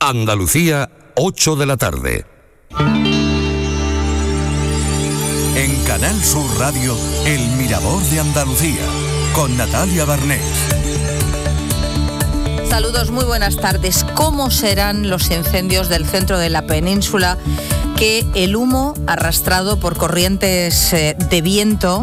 Andalucía, 8 de la tarde. En Canal Sur Radio, El Mirador de Andalucía, con Natalia Barnés. Saludos, muy buenas tardes. ¿Cómo serán los incendios del centro de la península? Que el humo arrastrado por corrientes de viento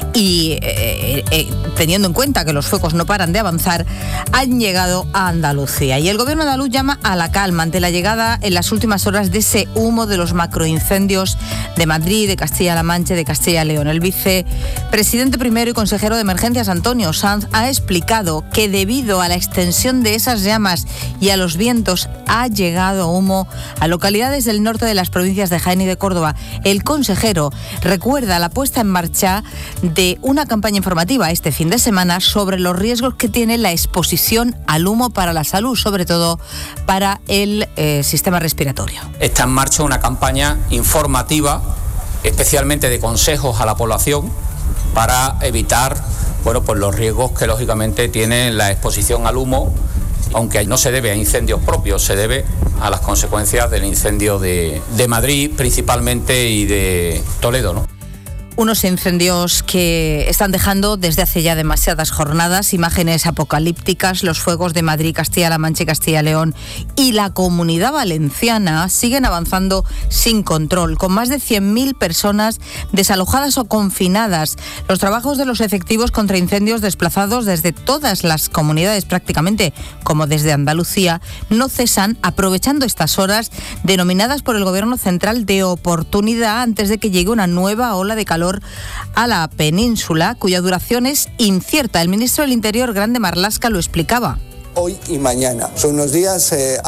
y teniendo en cuenta que los fuegos no paran de avanzar, han llegado a Andalucía. Y el gobierno andaluz llama a la calma ante la llegada en las últimas horas de ese humo de los macroincendios de Madrid, de Castilla-La Mancha y de Castilla y León. El vicepresidente primero y consejero de Emergencias, Antonio Sanz, ha explicado que debido a la extensión de esas llamas y a los vientos ha llegado humo a localidades del norte de las provincias de Jaén y de Córdoba. El consejero recuerda la puesta en marcha de una campaña informativa este fin de semana sobre los riesgos que tiene la exposición al humo para la salud, sobre todo para el sistema respiratorio. Está en marcha una campaña informativa, especialmente de consejos a la población, para evitar pues los riesgos que lógicamente tiene la exposición al humo, aunque no se debe a incendios propios, se debe a las consecuencias del incendio de Madrid principalmente y de Toledo, ¿no? Unos incendios que están dejando desde hace ya demasiadas jornadas imágenes apocalípticas. Los fuegos de Madrid, Castilla-La Mancha y Castilla y León y la Comunidad Valenciana siguen avanzando sin control, con más de 100.000 personas desalojadas o confinadas. Los trabajos de los efectivos contra incendios desplazados desde todas las comunidades prácticamente, como desde Andalucía, no cesan, aprovechando estas horas denominadas por el Gobierno central de oportunidad antes de que llegue una nueva ola de calor a la península, cuya duración es incierta. El ministro del Interior, Grande Marlaska, lo explicaba. Hoy y mañana. Son unos días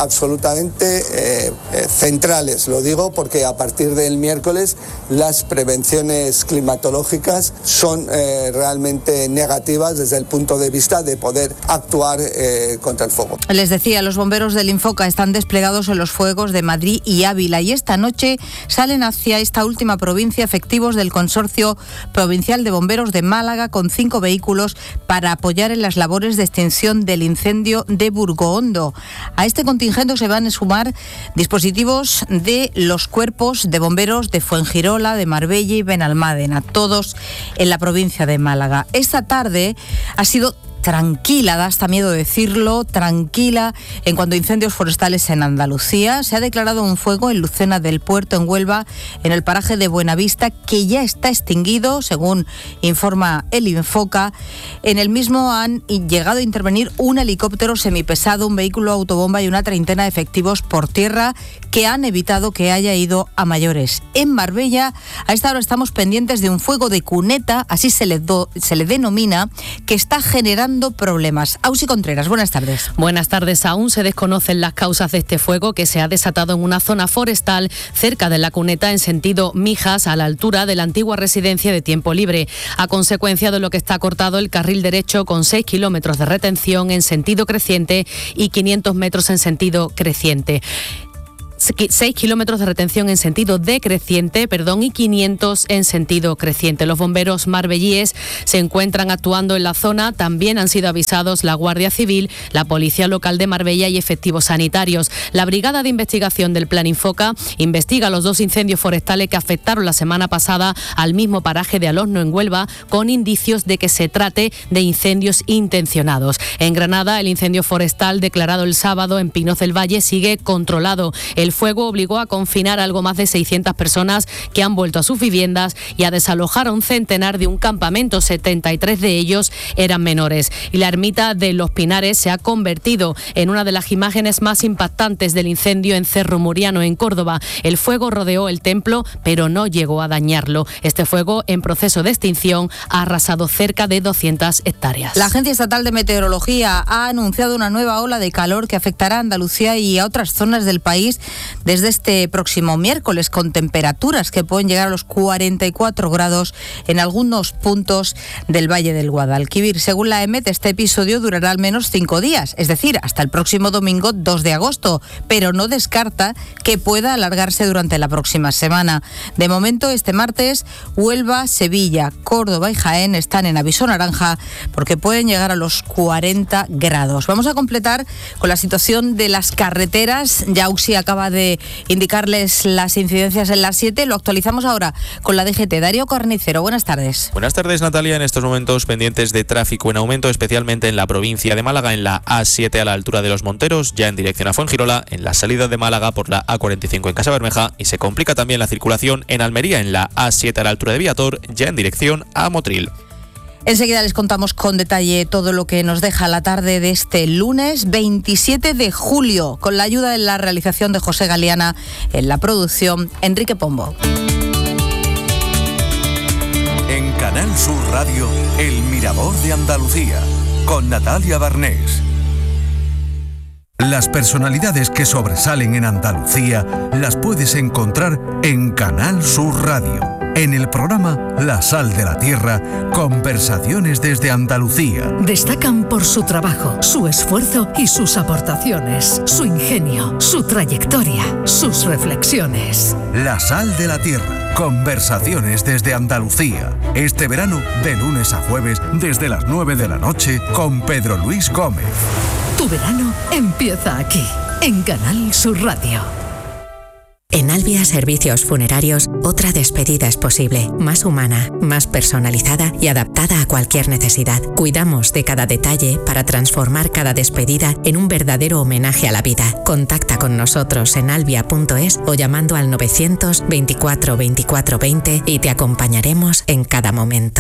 absolutamente centrales, lo digo porque a partir del miércoles las prevenciones climatológicas son realmente negativas desde el punto de vista de poder actuar contra el fuego. Les decía, los bomberos del Infoca están desplegados en los fuegos de Madrid y Ávila y esta noche salen hacia esta última provincia efectivos del Consorcio Provincial de Bomberos de Málaga con 5 vehículos para apoyar en las labores de extinción del incendio de Burgohondo. A este contingente se van a sumar dispositivos de los cuerpos de bomberos de Fuengirola, de Marbella y Benalmádena, todos en la provincia de Málaga. Esta tarde ha sido tranquila, da hasta miedo decirlo, tranquila en cuanto a incendios forestales en Andalucía. Se ha declarado un fuego en Lucena del Puerto, en Huelva, en el paraje de Buenavista, que ya está extinguido, según informa el Infoca. En el mismo han llegado a intervenir un helicóptero semipesado, un vehículo autobomba y una treintena de efectivos por tierra que han evitado que haya ido a mayores. En Marbella, a esta hora estamos pendientes de un fuego de cuneta, así se le denomina, que está generando problemas. Ausi Contreras, buenas tardes. Buenas tardes. Aún se desconocen las causas de este fuego que se ha desatado en una zona forestal cerca de la cuneta en sentido Mijas, a la altura de la antigua residencia de Tiempo Libre, a consecuencia de lo que está cortado el carril derecho con 6 kilómetros de retención en sentido creciente y 500 metros en sentido creciente. 6 kilómetros de retención en sentido decreciente, y 500 en sentido creciente. Los bomberos marbellíes se encuentran actuando en la zona. También han sido avisados la Guardia Civil, la Policía Local de Marbella y efectivos sanitarios. La Brigada de Investigación del Plan Infoca investiga los 2 incendios forestales que afectaron la semana pasada al mismo paraje de Alosno, en Huelva, con indicios de que se trate de incendios intencionados. En Granada, el incendio forestal declarado el sábado en Pinos del Valle sigue controlado. El fuego obligó a confinar a algo más de 600 personas que han vuelto a sus viviendas y a desalojar a un centenar de un campamento. 73 de ellos eran menores. Y la ermita de Los Pinares se ha convertido en una de las imágenes más impactantes del incendio en Cerro Muriano, en Córdoba. El fuego rodeó el templo, pero no llegó a dañarlo. Este fuego, en proceso de extinción, ha arrasado cerca de 200 hectáreas. La Agencia Estatal de Meteorología ha anunciado una nueva ola de calor que afectará a Andalucía y a otras zonas del país desde este próximo miércoles, con temperaturas que pueden llegar a los 44 grados en algunos puntos del Valle del Guadalquivir. Según la EMET, este episodio durará al menos 5 días, es decir, hasta el próximo domingo 2 de agosto, pero no descarta que pueda alargarse durante la próxima semana. De momento, este martes, Huelva, Sevilla, Córdoba y Jaén están en aviso naranja porque pueden llegar a los 40 grados. Vamos a completar con la situación de las carreteras. Ya UXI acaba de indicarles las incidencias en las 7. Lo actualizamos ahora con la DGT. Darío Carnicero, buenas tardes. Buenas tardes, Natalia. En estos momentos pendientes de tráfico en aumento, especialmente en la provincia de Málaga, en la A7 a la altura de Los Monteros, ya en dirección a Fuengirola, en la salida de Málaga por la A45 en Casabermeja, y se complica también la circulación en Almería, en la A7 a la altura de Viator, ya en dirección a Motril. Enseguida les contamos con detalle todo lo que nos deja la tarde de este lunes 27 de julio, con la ayuda de la realización de José Galeana, en la producción Enrique Pombo. En Canal Sur Radio, El Mirador de Andalucía, con Natalia Barnés. Las personalidades que sobresalen en Andalucía las puedes encontrar en Canal Sur Radio. En el programa La Sal de la Tierra, conversaciones desde Andalucía. Destacan por su trabajo, su esfuerzo y sus aportaciones, su ingenio, su trayectoria, sus reflexiones. La Sal de la Tierra, conversaciones desde Andalucía. Este verano, de lunes a jueves, desde las 9 de la noche, con Pedro Luis Gómez. Tu verano empieza aquí, en Canal Sur Radio. En Albia Servicios Funerarios, otra despedida es posible, más humana, más personalizada y adaptada a cualquier necesidad. Cuidamos de cada detalle para transformar cada despedida en un verdadero homenaje a la vida. Contacta con nosotros en albia.es o llamando al 924 24 20 y te acompañaremos en cada momento.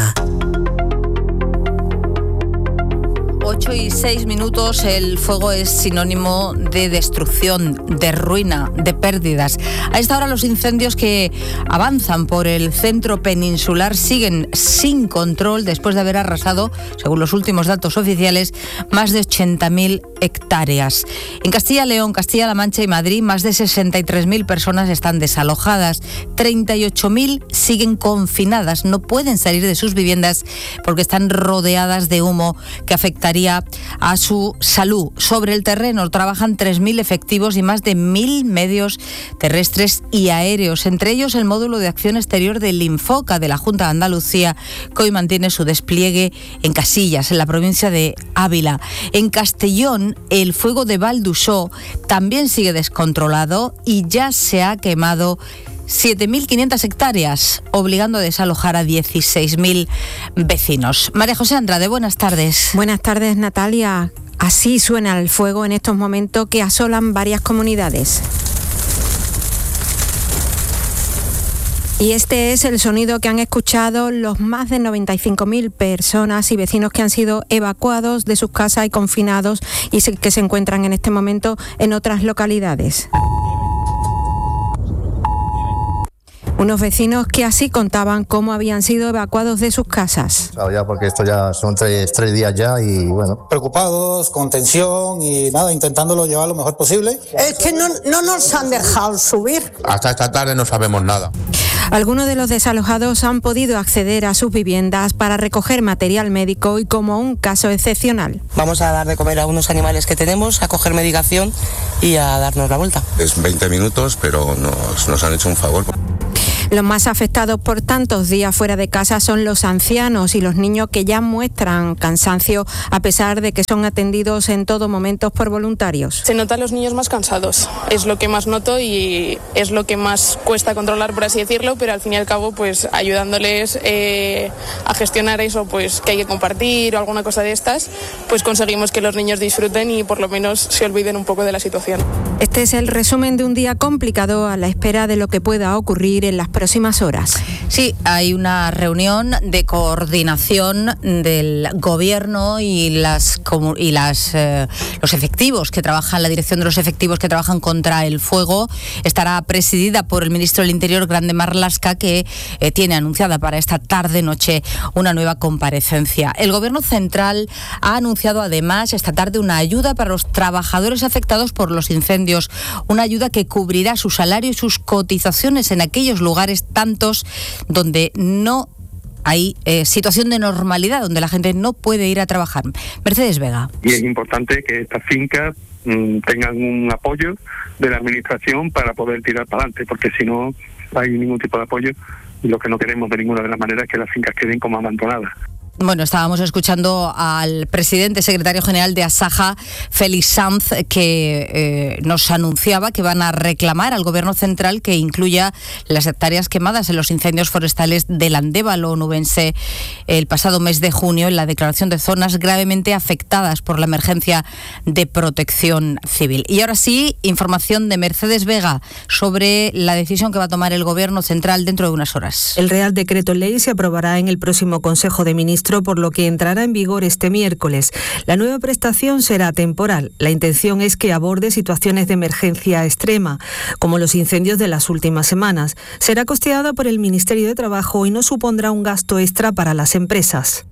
8:06. El fuego es sinónimo de destrucción, de ruina, de pérdidas. A esta hora los incendios que avanzan por el centro peninsular siguen sin control después de haber arrasado, según los últimos datos oficiales, más de 80.000 hectáreas. En Castilla y León, Castilla-La Mancha y Madrid, más de 63.000 personas están desalojadas. 38.000 siguen confinadas, no pueden salir de sus viviendas porque están rodeadas de humo que afectaría a su salud. Sobre el terreno trabajan 3.000 efectivos y más de 1.000 medios terrestres y aéreos, entre ellos el módulo de acción exterior del Infoca de la Junta de Andalucía, que hoy mantiene su despliegue en Casillas, en la provincia de Ávila. En Castellón, el fuego de Valdusó también sigue descontrolado y ya se ha quemado 7.500 hectáreas, obligando a desalojar a 16.000 vecinos. María José Andrade, buenas tardes. Buenas tardes, Natalia. Así suena el fuego en estos momentos que asolan varias comunidades. Y este es el sonido que han escuchado los más de 95.000 personas y vecinos que han sido evacuados de sus casas y confinados y que se encuentran en este momento en otras localidades. Unos vecinos que así contaban cómo habían sido evacuados de sus casas. Ya porque esto ya son tres días ya y bueno. Preocupados, con tensión y nada, intentándolo llevar lo mejor posible. Es que no nos han dejado subir. Hasta esta tarde no sabemos nada. Algunos de los desalojados han podido acceder a sus viviendas para recoger material médico y como un caso excepcional. Vamos a dar de comer a unos animales que tenemos, a coger medicación y a darnos la vuelta. Es 20 minutos, pero nos han hecho un favor. Los más afectados por tantos días fuera de casa son los ancianos y los niños que ya muestran cansancio a pesar de que son atendidos en todo momento por voluntarios. Se notan los niños más cansados, es lo que más noto y es lo que más cuesta controlar, por así decirlo, pero al fin y al cabo pues ayudándoles a gestionar eso, pues que hay que compartir o alguna cosa de estas, pues conseguimos que los niños disfruten y por lo menos se olviden un poco de la situación. Este es el resumen de un día complicado a la espera de lo que pueda ocurrir en las próximas próximas horas. Sí, hay una reunión de coordinación del Gobierno y los efectivos que trabajan, la dirección de los efectivos que trabajan contra el fuego. Estará presidida por el ministro del Interior, Grande Marlaska, que tiene anunciada para esta tarde-noche una nueva comparecencia. El Gobierno central ha anunciado además esta tarde una ayuda para los trabajadores afectados por los incendios, una ayuda que cubrirá su salario y sus cotizaciones en aquellos lugares tantos donde no hay situación de normalidad, donde la gente no puede ir a trabajar. Mercedes Vega. Y es importante que estas fincas tengan un apoyo de la administración para poder tirar para adelante, porque si no hay ningún tipo de apoyo, y lo que no queremos de ninguna de las maneras es que las fincas queden como abandonadas. Bueno, estábamos escuchando al presidente, secretario general de Asaja, Félix Sanz, que nos anunciaba que van a reclamar al Gobierno central que incluya las hectáreas quemadas en los incendios forestales del Andévalo onubense el pasado mes de junio en la declaración de zonas gravemente afectadas por la emergencia de protección civil. Y ahora sí, información de Mercedes Vega sobre la decisión que va a tomar el Gobierno central dentro de unas horas. El Real Decreto Ley se aprobará en el próximo Consejo de Ministros, por lo que entrará en vigor este miércoles. La nueva prestación será temporal. La intención es que aborde situaciones de emergencia extrema, como los incendios de las últimas semanas. Será costeada por el Ministerio de Trabajo y no supondrá un gasto extra para las empresas.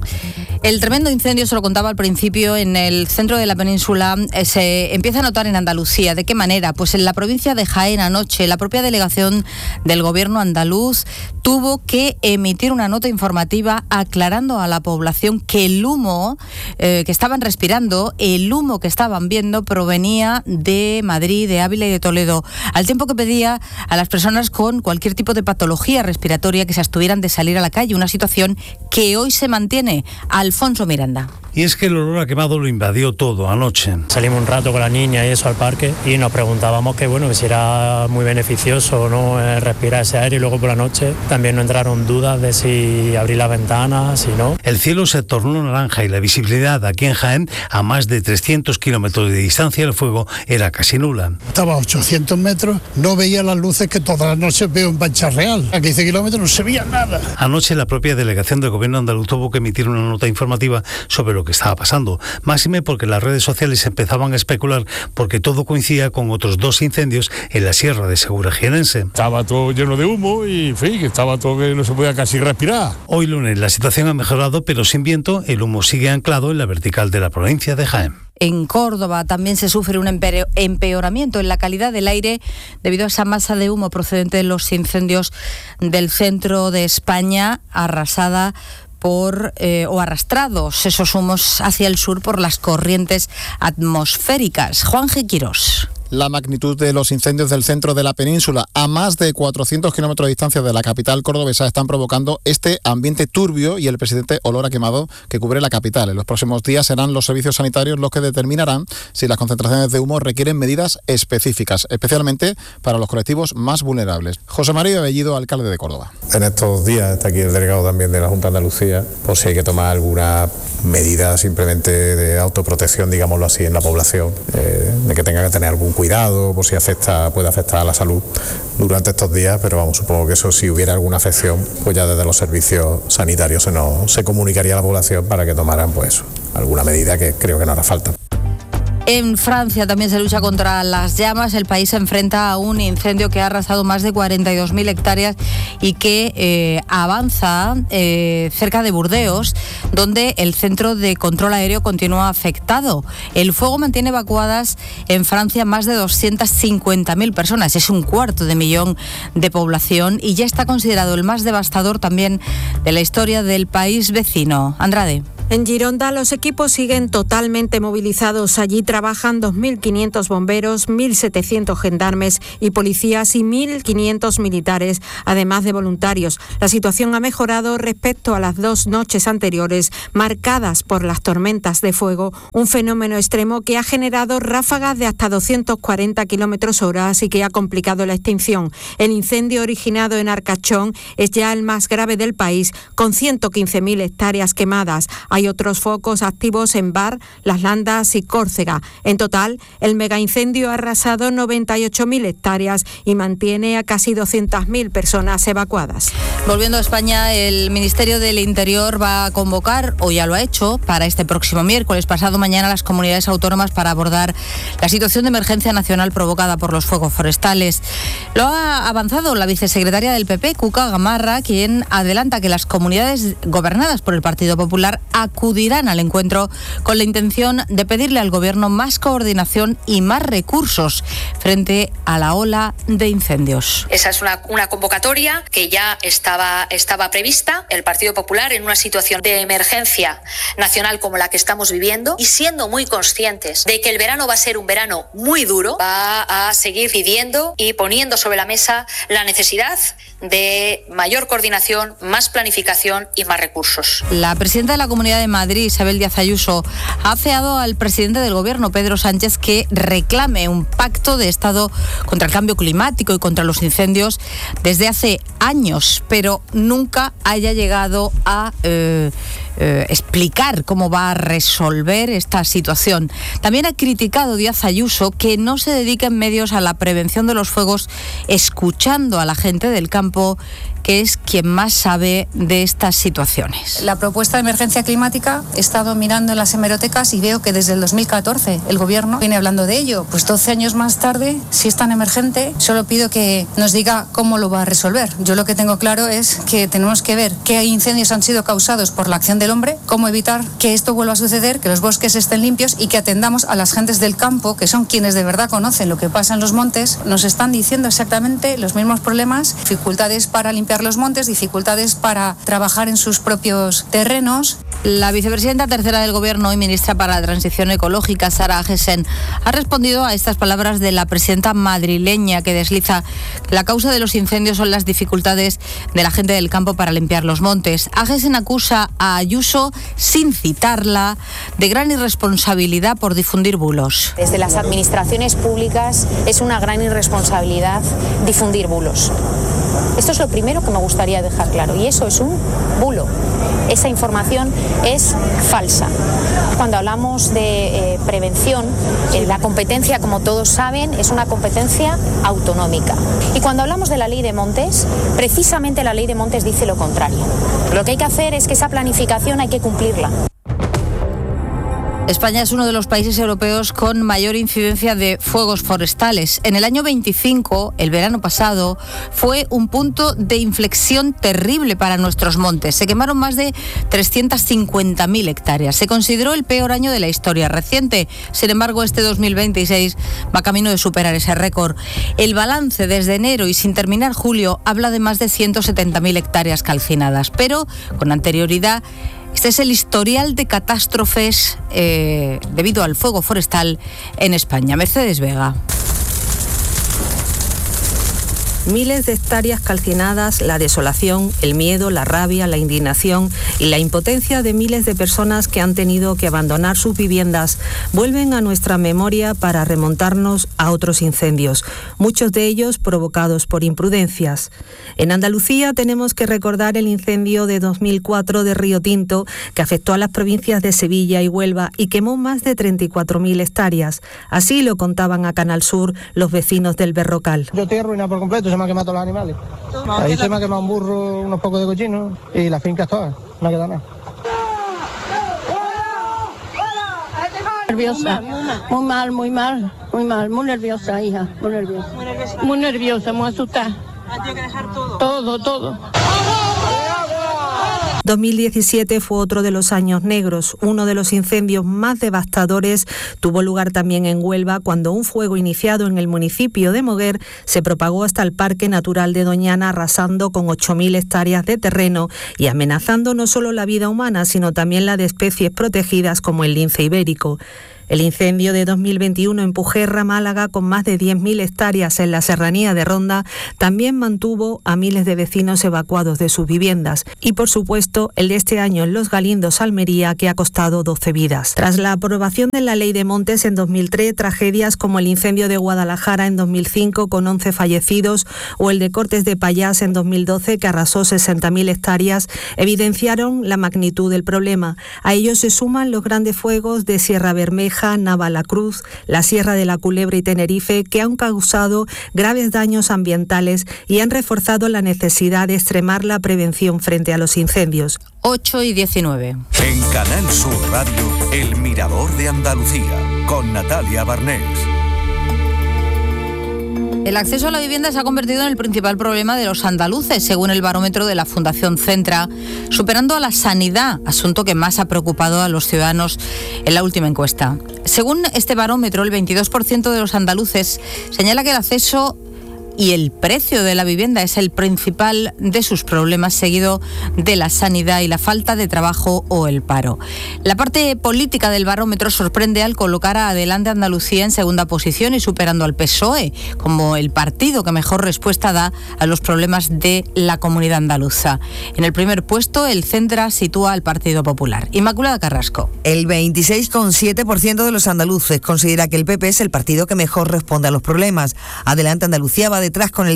El tremendo incendio, se lo contaba al principio, en el centro de la península se empieza a notar en Andalucía. ¿De qué manera? Pues en la provincia de Jaén anoche, la propia delegación del Gobierno andaluz tuvo que emitir una nota informativa aclarando a la población que el humo que estaban respirando, el humo que estaban viendo, provenía de Madrid, de Ávila y de Toledo, al tiempo que pedía a las personas con cualquier tipo de patología respiratoria que se abstuvieran de salir a la calle, una situación que hoy se mantiene. Alfonso Miranda. Y es que el olor a quemado lo invadió todo anoche. Salimos un rato con la niña y eso al parque y nos preguntábamos que si era muy beneficioso o no respirar ese aire, y luego por la noche también nos entraron dudas de si abrir las ventanas, si no. El cielo se tornó naranja y la visibilidad aquí en Jaén, a más de 300 kilómetros de distancia del fuego, era casi nula. Estaba a 800 metros, no veía las luces que todas las noches veo en Pancha Real. A 15 kilómetros no se veía nada. Anoche la propia delegación del Gobierno andaluz tuvo que emitir una nota informativa sobre lo que estaba pasando, máxime porque las redes sociales empezaban a especular porque todo coincidía con otros dos incendios en la Sierra de Segura jienense. Estaba todo lleno de humo y en fin, que estaba todo que no se podía casi respirar. Hoy lunes la situación ha mejorado, pero sin viento, el humo sigue anclado en la vertical de la provincia de Jaén. En Córdoba también se sufre un empeoramiento en la calidad del aire debido a esa masa de humo procedente de los incendios del centro de España, arrastrados esos humos hacia el sur por las corrientes atmosféricas. Juan G. Quirós. La magnitud de los incendios del centro de la península, a más de 400 kilómetros de distancia de la capital cordobesa, están provocando este ambiente turbio y el persistente olor a quemado que cubre la capital. En los próximos días serán los servicios sanitarios los que determinarán si las concentraciones de humo requieren medidas específicas, especialmente para los colectivos más vulnerables. José María Bellido, alcalde de Córdoba. En estos días está aquí el delegado también de la Junta de Andalucía, por si hay que tomar alguna medida simplemente de autoprotección, digámoslo así, en la población, de que tenga que tener algún cuidado por si puede afectar a la salud durante estos días, pero vamos, supongo que eso, si hubiera alguna afección, pues ya desde los servicios sanitarios se comunicaría a la población para que tomaran pues alguna medida, que creo que no hará falta. En Francia también se lucha contra las llamas. El país se enfrenta a un incendio que ha arrasado más de 42.000 hectáreas y que avanza cerca de Burdeos, donde el centro de control aéreo continúa afectado. El fuego mantiene evacuadas en Francia más de 250.000 personas. Es 250.000 de población y ya está considerado el más devastador también de la historia del país vecino. Andrade. En Gironda los equipos siguen totalmente movilizados. Allí trabajan 2.500 bomberos, 1.700 gendarmes y policías y 1.500 militares, además de voluntarios. La situación ha mejorado respecto a las 2 noches anteriores, marcadas por las tormentas de fuego, un fenómeno extremo que ha generado ráfagas de hasta 240 km/h y que ha complicado la extinción. El incendio originado en Arcachón es ya el más grave del país, con 115.000 hectáreas quemadas. Hay Hay otros focos activos en Bar, Las Landas y Córcega. En total, el megaincendio ha arrasado 98.000 hectáreas y mantiene a casi 200.000 personas evacuadas. Volviendo a España, el Ministerio del Interior va a convocar, o ya lo ha hecho, para este próximo miércoles, pasado mañana, a las comunidades autónomas para abordar la situación de emergencia nacional provocada por los fuegos forestales. Lo ha avanzado la vicesecretaria del PP, Cuca Gamarra, quien adelanta que las comunidades gobernadas por el Partido Popular acudirán al encuentro con la intención de pedirle al Gobierno más coordinación y más recursos frente a la ola de incendios. Esa es una convocatoria que ya estaba prevista. El Partido Popular, en una situación de emergencia nacional como la que estamos viviendo y siendo muy conscientes de que el verano va a ser un verano muy duro, va a seguir pidiendo y poniendo sobre la mesa la necesidad de mayor coordinación, más planificación y más recursos. La presidenta de la Comunidad de Madrid, Isabel Díaz Ayuso, ha afeado al presidente del Gobierno, Pedro Sánchez, que reclame un pacto de Estado contra el cambio climático y contra los incendios desde hace años, pero nunca haya llegado a explicar cómo va a resolver esta situación. También ha criticado Díaz Ayuso que no se dediquen medios a la prevención de los fuegos, escuchando a la gente del campo, que es quien más sabe de estas situaciones. La propuesta de emergencia climática, he estado mirando en las hemerotecas y veo que desde el 2014 el Gobierno viene hablando de ello. Pues 12 años más tarde, si es tan emergente, solo pido que nos diga cómo lo va a resolver. Yo lo que tengo claro es que tenemos que ver qué incendios han sido causados por la acción del hombre, cómo evitar que esto vuelva a suceder, que los bosques estén limpios y que atendamos a las gentes del campo, que son quienes de verdad conocen lo que pasa en los montes. Nos están diciendo exactamente los mismos problemas, dificultades para limpiar los montes, dificultades para trabajar en sus propios terrenos. La vicepresidenta tercera del Gobierno y ministra para la Transición Ecológica, Sara Agesen, ha respondido a estas palabras de la presidenta madrileña, que desliza que la causa de los incendios son las dificultades de la gente del campo para limpiar los montes. Agesen acusa a Ayuso, sin citarla, de gran irresponsabilidad por difundir bulos. Desde las administraciones públicas es una gran irresponsabilidad difundir bulos. Esto es lo primero que me gustaría dejar claro, y eso es un bulo. Esa información es falsa. Cuando hablamos de prevención, la competencia, como todos saben, es una competencia autonómica. Y cuando hablamos de la ley de montes, precisamente la ley de montes dice lo contrario. Lo que hay que hacer es que esa planificación hay que cumplirla. España es uno de los países europeos con mayor incidencia de fuegos forestales. En el año 25, el verano pasado, fue un punto de inflexión terrible para nuestros montes. Se quemaron más de 350.000 hectáreas. Se consideró el peor año de la historia reciente. Sin embargo, este 2026 va camino de superar ese récord. El balance desde enero y sin terminar julio habla de más de 170.000 hectáreas calcinadas. Pero, con anterioridad, este es el historial de catástrofes debido al fuego forestal en España. Mercedes Vega. Miles de hectáreas calcinadas, la desolación, el miedo, la rabia, la indignación y la impotencia de miles de personas que han tenido que abandonar sus viviendas vuelven a nuestra memoria para remontarnos a otros incendios, muchos de ellos provocados por imprudencias. En Andalucía tenemos que recordar el incendio de 2004 de Río Tinto, que afectó a las provincias de Sevilla y Huelva y quemó más de 34.000 hectáreas. Así lo contaban a Canal Sur los vecinos del Berrocal. Yo estoy arruinado por completo. Se me han quemado todos los animales. Ahí se me ha quemado un burro, unos pocos de cochinos y las fincas todas, no queda nada. Nerviosa, muy nerviosa, hija, muy nerviosa, muy asustada. Hay que dejar todo. Todo. 2017 fue otro de los años negros. Uno de los incendios más devastadores tuvo lugar también en Huelva, cuando un fuego iniciado en el municipio de Moguer se propagó hasta el Parque Natural de Doñana, arrasando con 8.000 hectáreas de terreno y amenazando no solo la vida humana, sino también la de especies protegidas como el lince ibérico. El incendio de 2021 en Pujerra, Málaga, con más de 10.000 hectáreas en la serranía de Ronda, también mantuvo a miles de vecinos evacuados de sus viviendas. Y, por supuesto, el de este año en Los Galindos, Almería, que ha costado 12 vidas. Tras la aprobación de la Ley de Montes en 2003, tragedias como el incendio de Guadalajara en 2005 con 11 fallecidos o el de Cortes de Pallás en 2012 que arrasó 60.000 hectáreas evidenciaron la magnitud del problema. A ellos se suman los grandes fuegos de Sierra Bermeja, Navalacruz, la Sierra de la Culebra y Tenerife, que han causado graves daños ambientales y han reforzado la necesidad de extremar la prevención frente a los incendios. 8:19. En Canal Sur Radio, El Mirador de Andalucía, con Natalia Barnés. El acceso a la vivienda se ha convertido en el principal problema de los andaluces, según el barómetro de la Fundación Centra, superando a la sanidad, asunto que más ha preocupado a los ciudadanos en la última encuesta. Según este barómetro, el 22% de los andaluces señala que el acceso y el precio de la vivienda es el principal de sus problemas, seguido de la sanidad y la falta de trabajo o el paro. La parte política del barómetro sorprende al colocar a Adelante Andalucía en segunda posición y superando al PSOE como el partido que mejor respuesta da a los problemas de la comunidad andaluza. En el primer puesto, el Centra sitúa al Partido Popular. Inmaculada Carrasco. El 26,7% de los andaluces considera que el PP es el partido que mejor responde a los problemas. Adelante Andalucía va detrás con el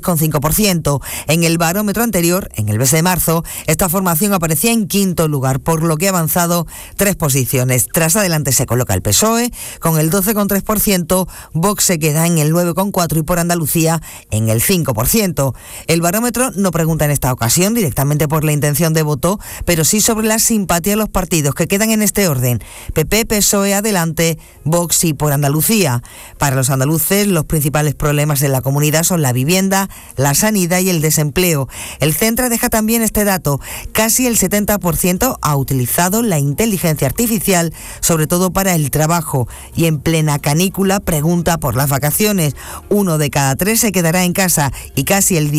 16,5%. En el barómetro anterior, en el mes de marzo, esta formación aparecía en quinto lugar, por lo que ha avanzado 3 posiciones. Tras Adelante se coloca el PSOE con el 12,3%, Vox se queda en el 9,4% y por Andalucía en el 5%. El barómetro no pregunta en esta ocasión directamente por la intención de voto, pero sí sobre la simpatía a los partidos que quedan en este orden: PP, PSOE, Adelante, Vox y por Andalucía. Para los andaluces, los principales problemas de la comunidad son la vivienda, la sanidad y el desempleo. El Centra deja también este dato: casi el 70% ha utilizado la inteligencia artificial, sobre todo para el trabajo, y en plena canícula pregunta por las vacaciones. 1 de cada 3 se quedará en casa y casi el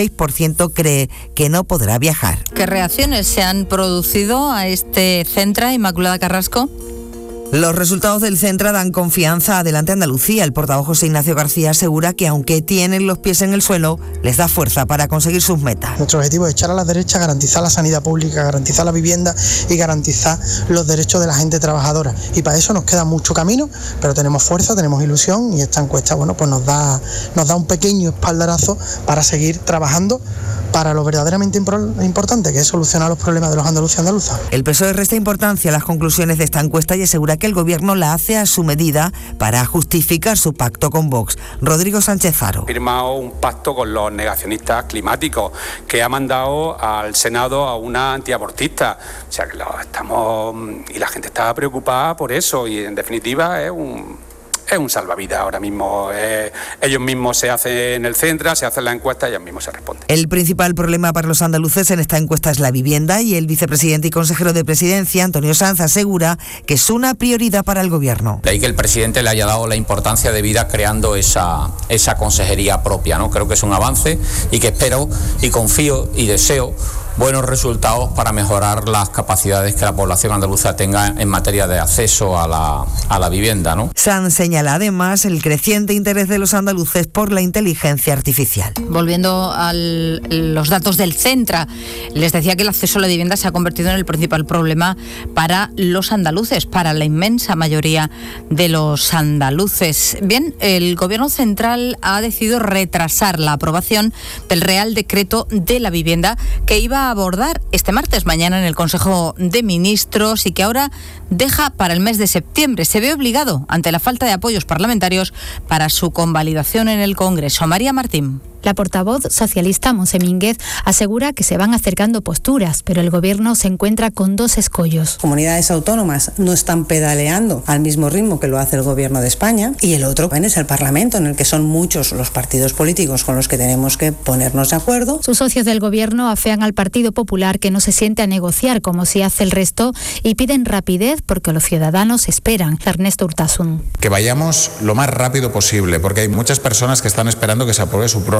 16% cree que no podrá viajar. ¿Qué reacciones se han producido a este Centra, Inmaculada Carrasco? Los resultados del Centra dan confianza a Adelante Andalucía. El portavoz José Ignacio García asegura que aunque tienen los pies en el suelo, les da fuerza para conseguir sus metas. Nuestro objetivo es echar a la derecha, garantizar la sanidad pública, garantizar la vivienda y garantizar los derechos de la gente trabajadora. Y para eso nos queda mucho camino, pero tenemos fuerza, tenemos ilusión y esta encuesta, pues nos da un pequeño espaldarazo para seguir trabajando para lo verdaderamente importante, que es solucionar los problemas de los andaluces y andaluzas. El PSOE resta importancia a las conclusiones de esta encuesta y asegura que el Gobierno la hace a su medida para justificar su pacto con Vox. Rodrigo Sánchez Faro. Ha firmado un pacto con los negacionistas climáticos que ha mandado al Senado a una antiabortista. O sea que y la gente está preocupada por eso y en definitiva es un salvavidas ahora mismo. Ellos mismos se hacen el Centra, se hacen la encuesta y ellos mismos se responden. El principal problema para los andaluces en esta encuesta es la vivienda y el vicepresidente y consejero de Presidencia, Antonio Sanz, asegura que es una prioridad para el Gobierno. De ahí que el presidente le haya dado la importancia debida creando esa consejería propia, ¿no? Creo que es un avance y que espero y confío y deseo buenos resultados para mejorar las capacidades que la población andaluza tenga en materia de acceso a la vivienda, ¿no? Sanz señala además el creciente interés de los andaluces por la inteligencia artificial. Volviendo a los datos del Centra, les decía que el acceso a la vivienda se ha convertido en el principal problema para los andaluces, para la inmensa mayoría de los andaluces. Bien, el Gobierno central ha decidido retrasar la aprobación del Real Decreto de la Vivienda que iba a abordar este martes mañana en el Consejo de Ministros y que ahora deja para el mes de septiembre. Se ve obligado ante la falta de apoyos parlamentarios para su convalidación en el Congreso. María Martín. La portavoz socialista Monse Mínguez asegura que se van acercando posturas, pero el Gobierno se encuentra con 2 escollos. Comunidades autónomas no están pedaleando al mismo ritmo que lo hace el Gobierno de España y el otro es el Parlamento, en el que son muchos los partidos políticos con los que tenemos que ponernos de acuerdo. Sus socios del Gobierno afean al Partido Popular que no se siente a negociar como si hace el resto y piden rapidez porque los ciudadanos esperan. Ernesto Urtasun. Que vayamos lo más rápido posible porque hay muchas personas que están esperando que se apruebe su prórroga.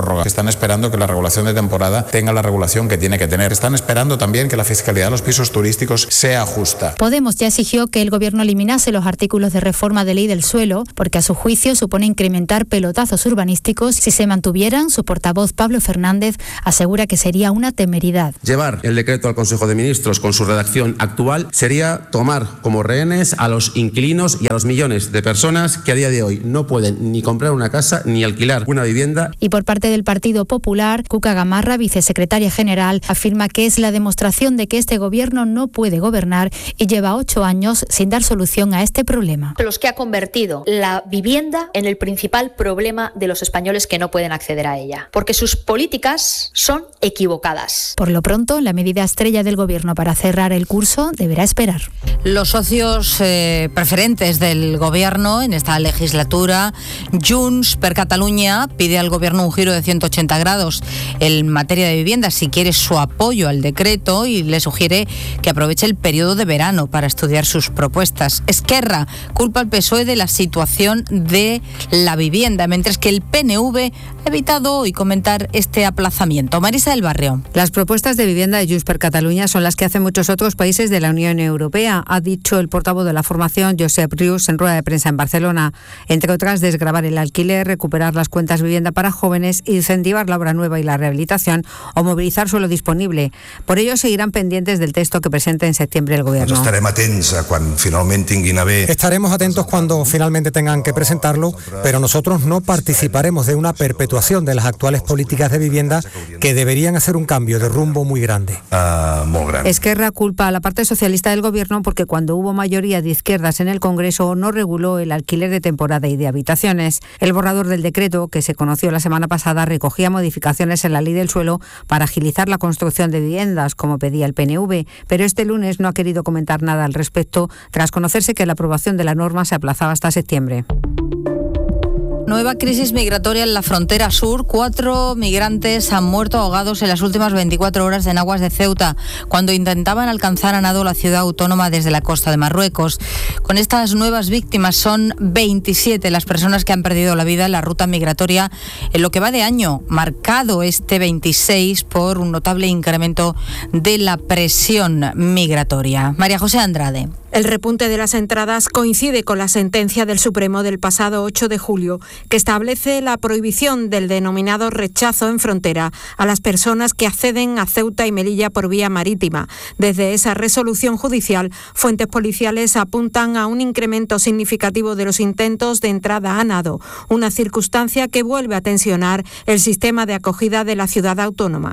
prórroga. Están esperando que la regulación de temporada tenga la regulación que tiene que tener. Están esperando también que la fiscalidad de los pisos turísticos sea justa. Podemos ya exigió que el Gobierno eliminase los artículos de reforma de ley del suelo, porque a su juicio supone incrementar pelotazos urbanísticos. Si se mantuvieran, su portavoz Pablo Fernández asegura que sería una temeridad. Llevar el decreto al Consejo de Ministros con su redacción actual sería tomar como rehenes a los inquilinos y a los millones de personas que a día de hoy no pueden ni comprar una casa ni alquilar una vivienda. Y por parte del Partido Popular, Cuca Gamarra, vicesecretaria general, afirma que es la demostración de que este Gobierno no puede gobernar y lleva 8 años sin dar solución a este problema. Los que ha convertido la vivienda en el principal problema de los españoles que no pueden acceder a ella, porque sus políticas son equivocadas. Por lo pronto, la medida estrella del Gobierno para cerrar el curso deberá esperar. Los socios preferentes del Gobierno en esta legislatura, Junts per Catalunya, pide al Gobierno un giro de 180 grados en materia de vivienda si quiere su apoyo al decreto, y le sugiere que aproveche el periodo de verano para estudiar sus propuestas. Esquerra culpa al PSOE de la situación de la vivienda, mientras que el PNV ha evitado hoy comentar este aplazamiento. Marisa del Barrio. Las propuestas de vivienda de Junts per Catalunya son las que hacen muchos otros países de la Unión Europea, ha dicho el portavoz de la formación, Josep Rius, en rueda de prensa en Barcelona. Entre otras, desgravar el alquiler, recuperar las cuentas vivienda para jóvenes, incentivar la obra nueva y la rehabilitación o movilizar suelo disponible. Por ello, seguirán pendientes del texto que presente en septiembre el Gobierno. Estaremos atentos cuando finalmente tengan que presentarlo, pero nosotros no participaremos de una perpetuación de las actuales políticas de vivienda que deberían hacer un cambio de rumbo muy grande. Esquerra culpa a la parte socialista del Gobierno porque cuando hubo mayoría de izquierdas en el Congreso no reguló el alquiler de temporada y de habitaciones. El borrador del decreto, que se conoció la semana pasada, recogía modificaciones en la ley del suelo para agilizar la construcción de viviendas, como pedía el PNV, pero este lunes no ha querido comentar nada al respecto, tras conocerse que la aprobación de la norma se aplazaba hasta septiembre. Nueva crisis migratoria en la frontera sur. 4 migrantes han muerto ahogados en las últimas 24 horas en aguas de Ceuta, cuando intentaban alcanzar a nado la ciudad autónoma desde la costa de Marruecos. Con estas nuevas víctimas son 27 las personas que han perdido la vida en la ruta migratoria en lo que va de año, marcado este 26 por un notable incremento de la presión migratoria. María José Andrade. El repunte de las entradas coincide con la sentencia del Supremo del pasado 8 de julio, que establece la prohibición del denominado rechazo en frontera a las personas que acceden a Ceuta y Melilla por vía marítima. Desde esa resolución judicial, fuentes policiales apuntan a un incremento significativo de los intentos de entrada a nado, una circunstancia que vuelve a tensionar el sistema de acogida de la ciudad autónoma.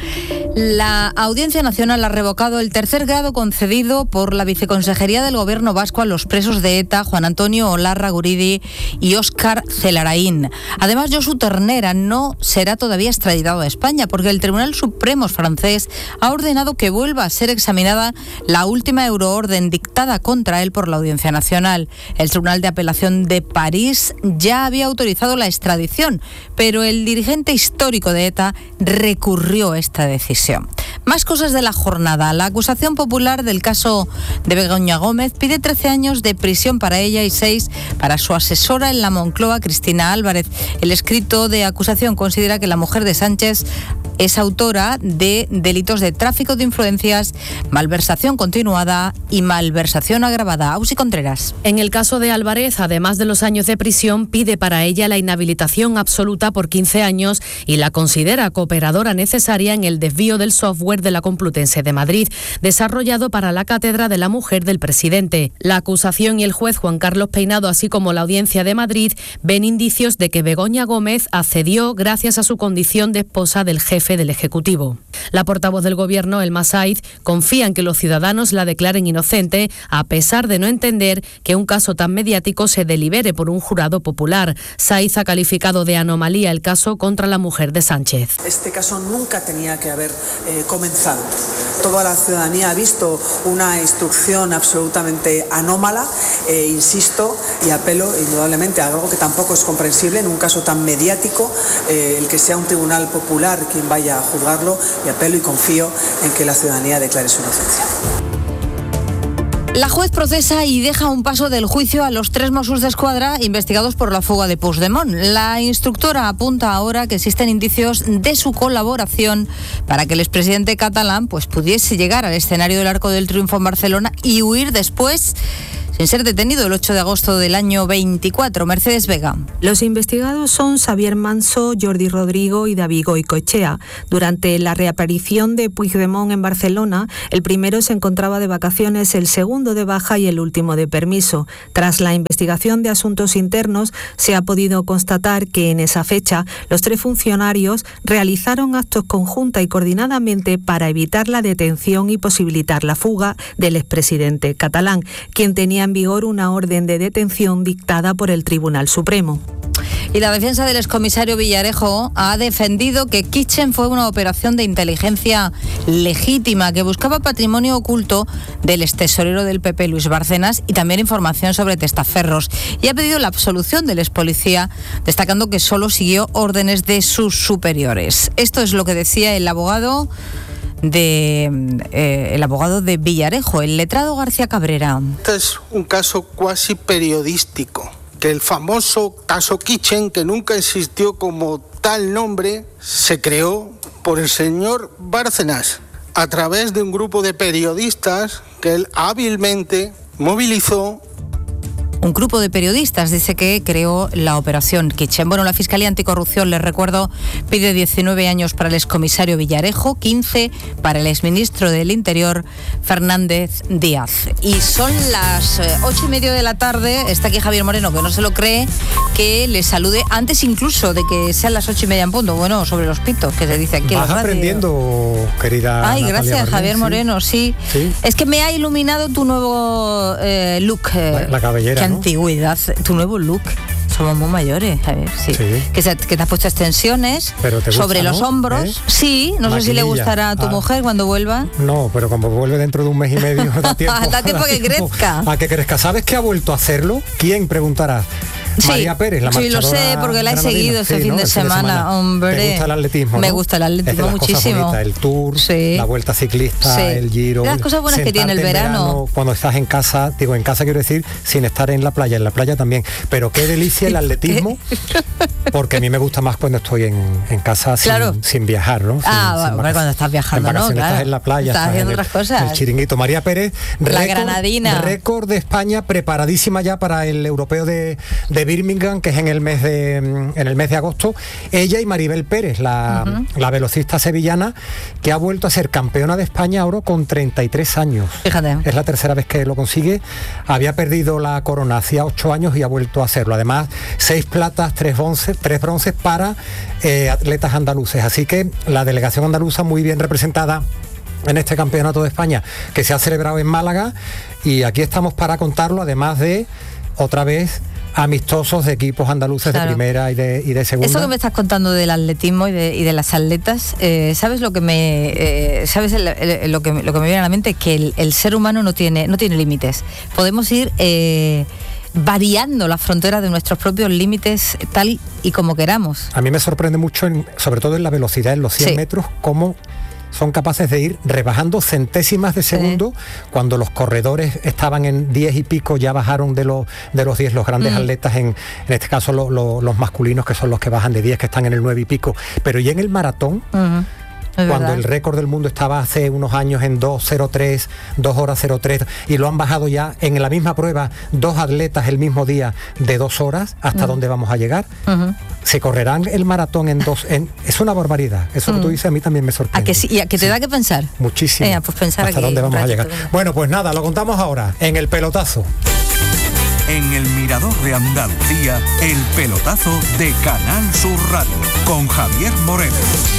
La Audiencia Nacional ha revocado el tercer grado concedido por la Viceconsejería del Gobierno vasco a los presos de ETA, Juan Antonio Olarra Guridi y Óscar Celaraín. Además, Josu Ternera no será todavía extraditado a España porque el Tribunal Supremo francés ha ordenado que vuelva a ser examinada la última euroorden dictada contra él por la Audiencia Nacional. El Tribunal de Apelación de París ya había autorizado la extradición, pero el dirigente histórico de ETA recurrió esta decisión. Más cosas de la jornada. La acusación popular del caso de Begoña Gómez pide 13 años de prisión para ella y 6 para su asesora en la Moncloa, Cristina Álvarez. El escrito de acusación considera que la mujer de Sánchez es autora de delitos de tráfico de influencias, malversación continuada y malversación agravada. Ausi Contreras. En el caso de Álvarez, además de los años de prisión, pide para ella la inhabilitación absoluta por 15 años y la considera cooperadora necesaria en el desvío del software de la Complutense de Madrid, desarrollado para la cátedra de la mujer del presidente. La acusación y el juez Juan Carlos Peinado, así como la Audiencia de Madrid, ven indicios de que Begoña Gómez accedió gracias a su condición de esposa del jefe del Ejecutivo. La portavoz del Gobierno, Elma Saiz, confía en que los ciudadanos la declaren inocente, a pesar de no entender que un caso tan mediático se delibere por un jurado popular. Saiz ha calificado de anomalía el caso contra la mujer de Sánchez. Este caso nunca tenía que haber comenzado. Toda la ciudadanía ha visto una instrucción absolutamente anómala, insisto, y apelo indudablemente a algo que tampoco es comprensible en un caso tan mediático, el que sea un tribunal popular quien vaya a juzgarlo, y apelo y confío en que la ciudadanía declare su inocencia. La juez procesa y deja a un paso del juicio a los 3 Mossos d'Esquadra investigados por la fuga de Puigdemont. La instructora apunta ahora que existen indicios de su colaboración para que el expresidente catalán pudiese llegar al escenario del Arco del Triunfo en Barcelona y huir después sin ser detenido el 8 de agosto del año 24. Mercedes Vega. Los investigados son Xavier Manso, Jordi Rodrigo y David Goicoechea. Durante la reaparición de Puigdemont en Barcelona, el primero se encontraba de vacaciones, el segundo de baja y el último de permiso. Tras la investigación de asuntos internos, se ha podido constatar que en esa fecha los 3 funcionarios realizaron actos conjunta y coordinadamente para evitar la detención y posibilitar la fuga del expresidente catalán, quien tenía en vigor una orden de detención dictada por el Tribunal Supremo. Y la defensa del excomisario Villarejo ha defendido que Kitchen fue una operación de inteligencia legítima que buscaba patrimonio oculto del extesorero del PP, Luis Bárcenas, y también información sobre testaferros. Y ha pedido la absolución del expolicía, destacando que solo siguió órdenes de sus superiores. Esto es lo que decía el abogado de Villarejo, el letrado García Cabrera. Este es un caso cuasi periodístico, que el famoso caso Kitchen, que nunca existió como tal nombre, se creó por el señor Bárcenas a través de un grupo de periodistas que él hábilmente movilizó. Un grupo de periodistas dice que creó la operación Kitchen. Bueno, la Fiscalía Anticorrupción, les recuerdo, pide 19 años para el excomisario Villarejo, 15 para el exministro del Interior, Fernández Díaz. Y son las 8:30 de la tarde, está aquí Javier Moreno, que no se lo cree, que le salude antes incluso de que sean las 8:30 en punto. Bueno, sobre los pitos, que se dice aquí. Vas aprendiendo, querida. Ay, Natalia gracias, Barnés, Javier sí. Moreno, sí. Es que me ha iluminado tu nuevo look. La cabellera, qué ¿no? antigüedad, tu nuevo look. Somos muy mayores, a ver, sí. Que te has puesto extensiones sobre los hombros. ¿Eh? Sí, no sé si le gustará a tu mujer cuando vuelva. No, pero como vuelve dentro de un mes y medio, da tiempo, da tiempo que crezca. A que crezca. ¿Sabes que ha vuelto a hacerlo? ¿Quién? Preguntarás. Sí, María Pérez, la marchadora. Sí, lo sé, porque la he seguido este fin de semana, hombre. ¿Te gusta el atletismo? Me ¿no? gusta el atletismo es de las muchísimo. Cosas bonitas, el Tour, la Vuelta Ciclista, el Giro. De las cosas buenas que tiene el verano. Cuando estás en casa, digo en casa quiero decir, sin estar en la playa también. Pero qué delicia el atletismo, porque a mí me gusta más cuando estoy en casa sin viajar, ¿no? Cuando estás viajando, ¿no? Claro. Estás en la playa, estás haciendo otras cosas. El chiringuito. María Pérez, la granadina. Récord de España, preparadísima ya para el europeo de Birmingham, que es en el mes de agosto. Ella y Maribel Pérez, la velocista sevillana, que ha vuelto a ser campeona de España ahora con 33 años. Fíjate. Es la tercera vez que lo consigue. Había perdido la corona hacía 8 años y ha vuelto a hacerlo. Además, 6 platas, 3 bronces para atletas andaluces. Así que la delegación andaluza muy bien representada en este campeonato de España que se ha celebrado en Málaga, y aquí estamos para contarlo, además de otra vez amistosos de equipos andaluces de primera y de segunda. Eso que me estás contando del atletismo y de las atletas, ¿sabes lo que me lo que me viene a la mente? Que el ser humano no tiene límites. Podemos ir variando la frontera de nuestros propios límites tal y como queramos. A mí me sorprende mucho, sobre todo en la velocidad, en los 100 metros, cómo son capaces de ir rebajando centésimas de segundo, cuando los corredores estaban en 10 y pico, ya bajaron de los 10 los grandes atletas, en este caso los masculinos, que son los que bajan de 10, que están en el 9 y pico, pero ya en el maratón, cuando el récord del mundo estaba hace unos años en 2:03, 2 horas 03, y lo han bajado ya en la misma prueba 2 atletas el mismo día de 2 horas, ¿hasta dónde vamos a llegar? Se correrán el maratón en 2, es una barbaridad. Eso que tú dices a mí también me sorprende. ¿A que sí? ¿Y a que te da que pensar? Muchísimo. Pues pensar ¿hasta dónde vamos a llegar? Bueno, pues nada, lo contamos ahora, en el pelotazo. En el Mirador de Andalucía, el pelotazo de Canal Sur Radio, con Javier Moreno.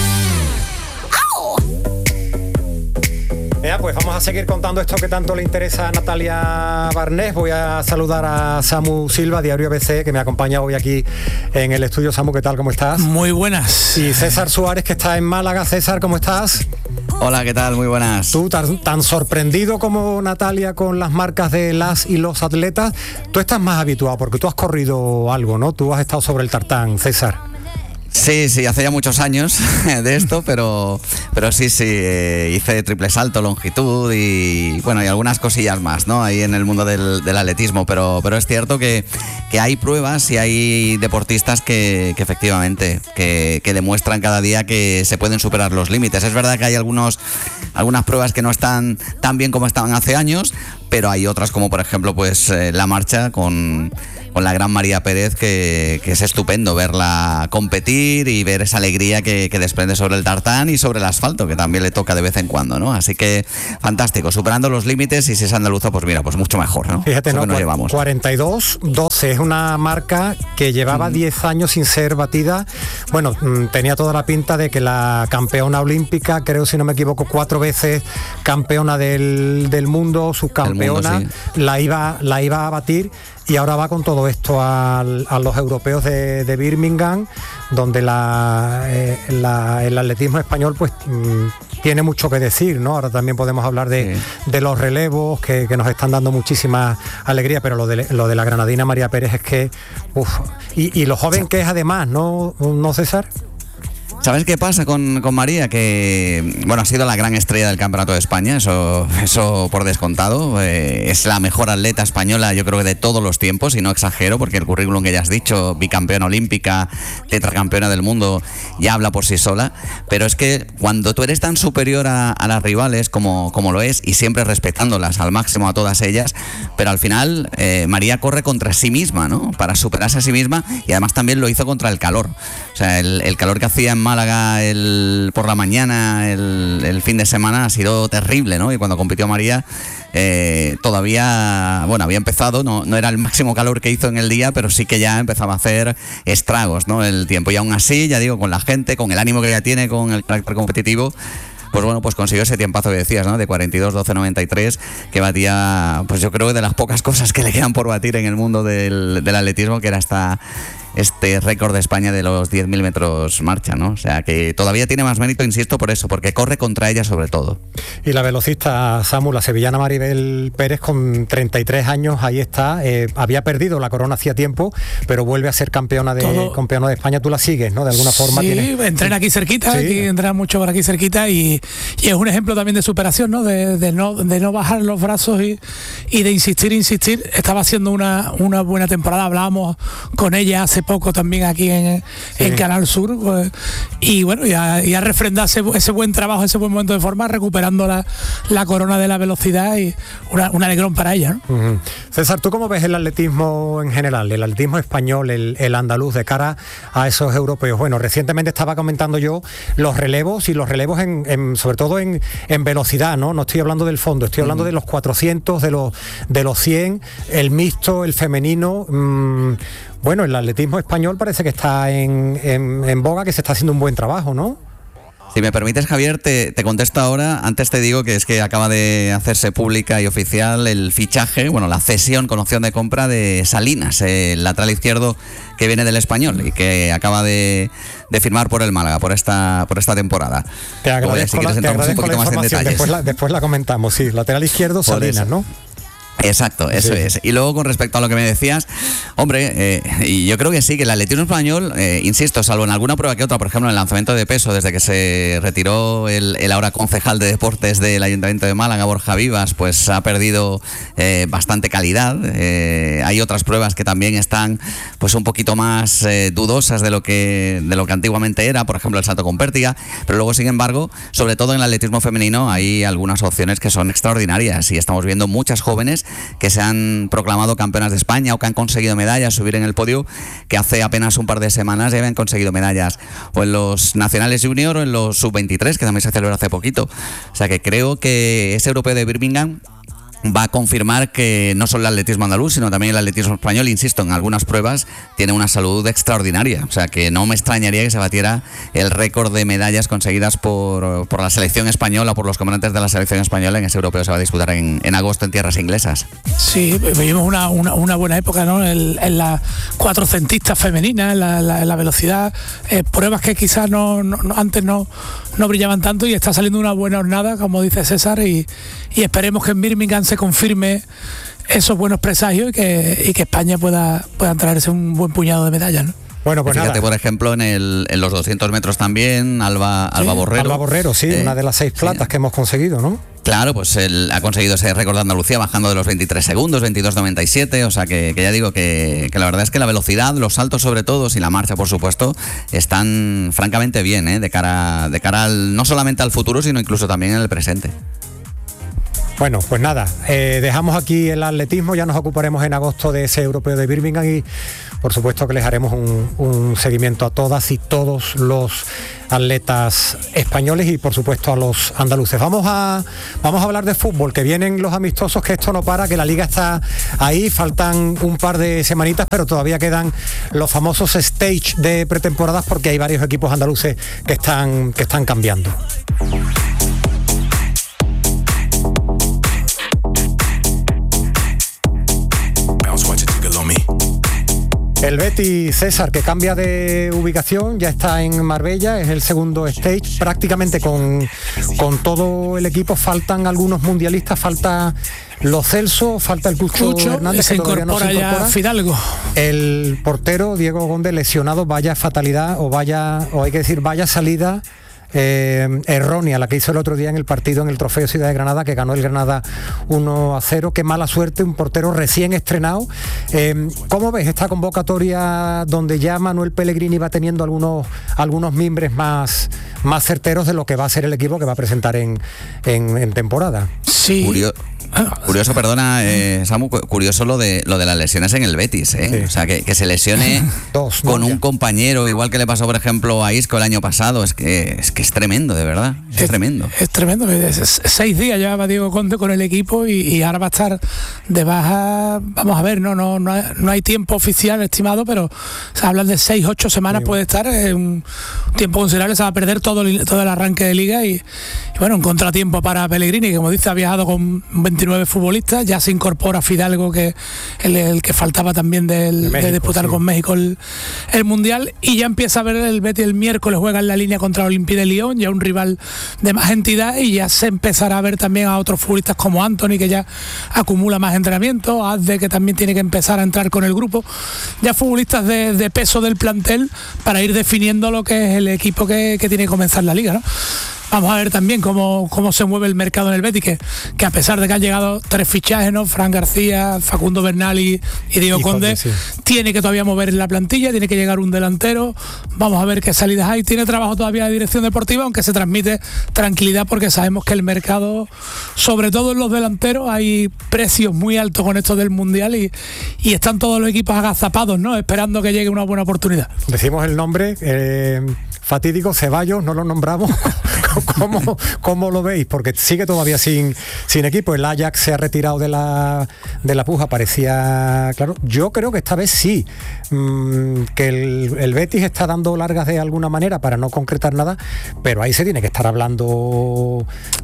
Pues vamos a seguir contando esto que tanto le interesa a Natalia Barnés. Voy a saludar a Samu Silva, Diario ABC, que me acompaña hoy aquí en el estudio. Samu, ¿qué tal? ¿Cómo estás? Muy buenas. Y César Suárez, que está en Málaga. César, ¿cómo estás? Hola, ¿qué tal? Muy buenas. Tú, tan sorprendido como Natalia con las marcas de las y los atletas, tú estás más habituado, porque tú has corrido algo, ¿no? Tú has estado sobre el tartán, César. Sí, hace ya muchos años de esto, pero sí, hice triple salto, longitud y bueno, y algunas cosillas más, ¿no? Ahí en el mundo del atletismo, pero es cierto que hay pruebas y hay deportistas que efectivamente que demuestran cada día que se pueden superar los límites. Es verdad que hay algunas pruebas que no están tan bien como estaban hace años, pero hay otras como por ejemplo pues la marcha con la gran María Pérez, que es estupendo verla competir y ver esa alegría que desprende sobre el tartán y sobre el asfalto, que también le toca de vez en cuando, ¿no? Así que fantástico, superando los límites, y si es andaluza, pues mira, pues mucho mejor, ¿no? Fíjate, ¿no? Nos llevamos 42-12, es una marca que llevaba 10 años sin ser batida. Bueno, tenía toda la pinta de que la campeona olímpica, creo si no me equivoco, 4 veces campeona del mundo, subcampeona, sí, la iba a batir. Y ahora va con todo esto a los europeos de Birmingham, donde el atletismo español pues tiene mucho que decir, ¿no? Ahora también podemos hablar de los relevos que nos están dando muchísima alegría, pero lo de la granadina María Pérez es que y lo joven que es además, ¿no César? ¿Sabes qué pasa con María? Que, bueno, ha sido la gran estrella del Campeonato de España, eso por descontado. Es la mejor atleta española, yo creo que de todos los tiempos, y no exagero, porque el currículum que ya has dicho, bicampeona olímpica, tetracampeona del mundo, ya habla por sí sola. Pero es que cuando tú eres tan superior a las rivales como lo es, y siempre respetándolas al máximo a todas ellas, pero al final María corre contra sí misma, ¿no? Para superarse a sí misma, y además también lo hizo contra el calor. O sea, el calor que hacía en Málaga por la mañana, el fin de semana, ha sido terrible, ¿no? Y cuando compitió María, todavía, bueno, había empezado, no era el máximo calor que hizo en el día, pero sí que ya empezaba a hacer estragos, ¿no? El tiempo. Y aún así, ya digo, con la gente, con el ánimo que ella tiene, con el carácter competitivo, pues bueno, pues consiguió ese tiempazo que decías, ¿no? De 42-12-93, que batía, pues yo creo que de las pocas cosas que le quedan por batir en el mundo del atletismo, que era este récord de España de los 10.000 metros marcha, ¿no? O sea, que todavía tiene más mérito, insisto, por eso, porque corre contra ella sobre todo. Y la velocista, Samu, la sevillana Maribel Pérez, con 33 años, ahí está, había perdido la corona hacía tiempo, pero vuelve a ser campeona de España. Tú la sigues, ¿no? De alguna forma. Sí, entrena aquí cerquita, aquí entrena mucho por aquí cerquita, y es un ejemplo también de superación, ¿no? De no bajar los brazos y de insistir. Estaba haciendo una buena temporada, hablábamos con ella hace poco también aquí en Canal Sur, pues, y bueno, ya refrendarse ese buen trabajo, ese buen momento de forma, recuperando la corona de la velocidad, y un alegrón para ella, ¿no? Uh-huh. César, ¿tú cómo ves el atletismo en general, el atletismo español, el andaluz, de cara a esos europeos? Bueno, recientemente estaba comentando yo los relevos sobre todo en velocidad, ¿no? No estoy hablando del fondo, estoy hablando de los 400, de los 100, el mixto, el femenino. Bueno, el atletismo español parece que está en boga, que se está haciendo un buen trabajo, ¿no? Si me permites, Javier, te contesto ahora. Antes te digo que es que acaba de hacerse pública y oficial el fichaje, bueno, la cesión con opción de compra de Salinas, el lateral izquierdo que viene del Español y que acaba de firmar por el Málaga por esta temporada. Te agradezco, si quieres entramos un poquito más en detalles. Después la comentamos, sí, lateral izquierdo Salinas, ¿no? Exacto, eso es. Y luego, con respecto a lo que me decías, hombre, y yo creo que sí, que el atletismo español, insisto, salvo en alguna prueba que otra, por ejemplo en el lanzamiento de peso, desde que se retiró el ahora concejal de deportes del Ayuntamiento de Málaga, Borja Vivas, pues ha perdido bastante calidad. Hay otras pruebas que también están pues un poquito más dudosas de lo que antiguamente era, por ejemplo el salto con pértiga, pero luego, sin embargo, sobre todo en el atletismo femenino hay algunas opciones que son extraordinarias, y estamos viendo muchas jóvenes que se han proclamado campeonas de España o que han conseguido medallas, subir en el podio, que hace apenas un par de semanas ya habían conseguido medallas o en los nacionales junior o en los sub-23, que también se celebró hace poquito. O sea que creo que ese europeo de Birmingham va a confirmar que no solo el atletismo andaluz, sino también el atletismo español, insisto, en algunas pruebas tiene una salud extraordinaria. O sea que no me extrañaría que se batiera el récord de medallas conseguidas por la selección española o por los comandantes de la selección española en ese europeo. Se va a disputar en agosto en tierras inglesas. Sí, vivimos una buena época, ¿no? En la cuatrocentista femenina, en la velocidad, pruebas que quizás antes no brillaban tanto, y está saliendo una buena jornada, como dice César, y esperemos que en Birmingham se confirme esos buenos presagios y que España pueda traerse un buen puñado de medallas, ¿no? Bueno, pues fíjate, nada. por ejemplo, en los 200 metros también, Alba Borrero. Alba Borrero, sí, una de las 6 platas que hemos conseguido, ¿no? Claro, pues él ha conseguido ese récord de Andalucía bajando de los 23 segundos, 22.97, o sea que ya digo que la verdad es que la velocidad, los saltos sobre todo y la marcha, por supuesto, están francamente bien, de cara no solamente al futuro, sino incluso también en el presente. Bueno, pues nada, dejamos aquí el atletismo, ya nos ocuparemos en agosto de ese europeo de Birmingham y por supuesto que les haremos un seguimiento a todas y todos los atletas españoles y por supuesto a los andaluces. Vamos a hablar de fútbol, que vienen los amistosos, que esto no para, que la liga está ahí, faltan un par de semanitas, pero todavía quedan los famosos stage de pretemporadas porque hay varios equipos andaluces que están cambiando. El Betis, César, que cambia de ubicación, ya está en Marbella, es el segundo stage, prácticamente con todo el equipo. Faltan algunos mundialistas, falta Lo Celso, falta el Cucho Hernández, se incorpora ya Fidalgo. El portero Diego Gómez lesionado, vaya fatalidad o hay que decir vaya salida errónea la que hizo el otro día en el partido en el Trofeo Ciudad de Granada, que ganó el Granada 1-0. Qué mala suerte, un portero recién estrenado. ¿Cómo ves esta convocatoria donde ya Manuel Pellegrini va teniendo algunos mimbres más certeros de lo que va a ser el equipo que va a presentar en temporada? Sí. Curioso, perdona, Samu, curioso lo de las lesiones en el Betis, ¿eh? Sí. O sea, que se lesione con un compañero, igual que le pasó, por ejemplo, a Isco el año pasado, es que es tremendo, de verdad, es tremendo. Es tremendo, 6 días llevaba Diego Conde con el equipo y ahora va a estar de baja, vamos a ver, no hay tiempo oficial estimado, pero se hablan de 6-8 semanas, puede estar, un tiempo considerable, se va a perder todo el arranque de liga y bueno, un contratiempo para Pellegrini, que como dice, ha viajado con 29 futbolistas, ya se incorpora Fidalgo, que el que faltaba también de disputar con México el Mundial, y ya empieza a ver el Betis el miércoles, juega en la línea contra Olympique de Lyon, ya un rival de más entidad, y ya se empezará a ver también a otros futbolistas como Anthony, que ya acumula más entrenamiento, Azde, que también tiene que empezar a entrar con el grupo, ya futbolistas de peso del plantel para ir definiendo lo que es el equipo que tiene que comenzar la liga, ¿no? Vamos a ver también cómo se mueve el mercado en el Betis, que a pesar de que han llegado 3 fichajes, ¿no? Fran García, Facundo Bernal y Diego Conde, sí. Tiene que todavía mover la plantilla, tiene que llegar un delantero, vamos a ver qué salidas hay, tiene trabajo todavía la dirección deportiva, aunque se transmite tranquilidad porque sabemos que el mercado, sobre todo en los delanteros, hay precios muy altos con esto del Mundial y están todos los equipos agazapados, ¿no? Esperando que llegue una buena oportunidad. Decimos el nombre, fatídico, Ceballos, no lo nombramos. ¿Cómo lo veis? Porque sigue todavía sin equipo. El Ajax se ha retirado de la puja, parecía claro. Yo creo que esta vez sí, que el Betis está dando largas de alguna manera para no concretar nada, pero ahí se tiene que estar hablando.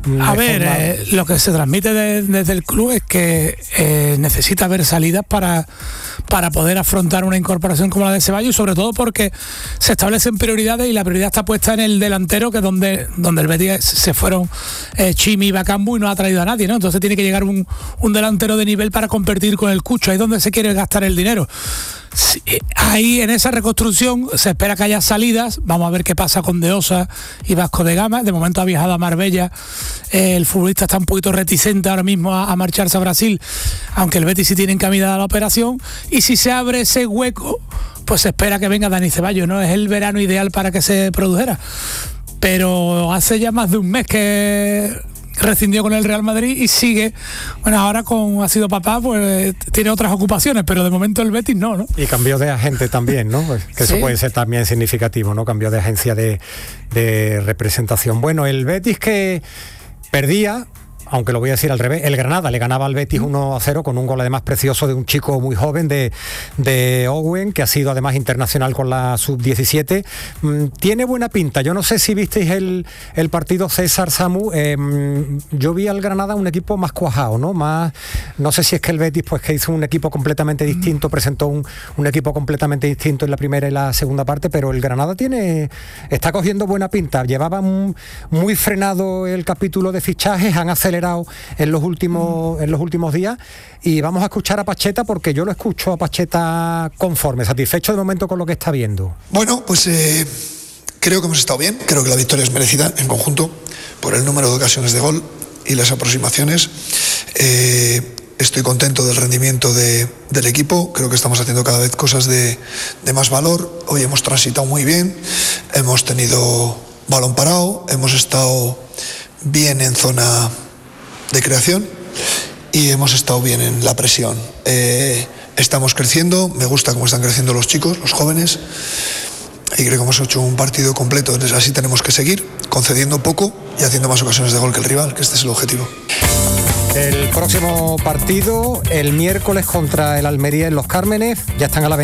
Lo que se transmite desde el club es que necesita haber salidas para poder afrontar una incorporación como la de Ceballos, y sobre todo porque se establecen prioridades y la prioridad está puesta en el delantero, que es donde el Betis se fueron Chimi y Bakambu y no ha traído a nadie, ¿no? Entonces tiene que llegar un delantero de nivel para competir con el Cucho, ahí es donde se quiere gastar el dinero. Sí, ahí en esa reconstrucción se espera que haya salidas, vamos a ver qué pasa con De Osa y Vasco de Gama. De momento ha viajado a Marbella, el futbolista está un poquito reticente ahora mismo a marcharse a Brasil, aunque el Betis sí tiene encaminada la operación, y si se abre ese hueco, pues se espera que venga Dani Ceballos, ¿no? Es el verano ideal para que se produjera, pero hace ya más de un mes que rescindió con el Real Madrid y sigue, bueno, ahora ha sido papá, pues tiene otras ocupaciones, pero de momento el Betis no. Y cambió de agente también, ¿no? Pues, que sí. Eso puede ser también significativo, ¿no? Cambió de agencia de representación. Bueno, el Betis que perdía, aunque lo voy a decir al revés, el Granada le ganaba al Betis 1-0 con un gol además precioso de un chico muy joven de Owen, que ha sido además internacional con la sub-17. Tiene buena pinta. Yo no sé si visteis el partido, César, Samu. Yo vi al Granada un equipo más cuajado, ¿no? No sé si es que el Betis, pues que hizo un equipo completamente distinto, presentó un equipo completamente distinto en la primera y la segunda parte, pero el Granada está cogiendo buena pinta. Llevaba muy frenado el capítulo de fichajes, han acelerado acelerado en los últimos días. Y vamos a escuchar a Pacheta, porque yo lo escucho a Pacheta conforme, satisfecho de momento con lo que está viendo. Bueno, pues creo que hemos estado bien, creo que la victoria es merecida en conjunto por el número de ocasiones de gol y las aproximaciones. Estoy contento del rendimiento del equipo, creo que estamos haciendo cada vez cosas de más valor. Hoy hemos transitado muy bien, hemos tenido balón parado, hemos estado bien en zona de creación y hemos estado bien en la presión. Estamos creciendo, me gusta cómo están creciendo los chicos, los jóvenes, y creo que hemos hecho un partido completo. Entonces así tenemos que seguir, concediendo poco y haciendo más ocasiones de gol que el rival, que este es el objetivo. El próximo partido, el miércoles contra el Almería en Los Cármenes, ya están a la venta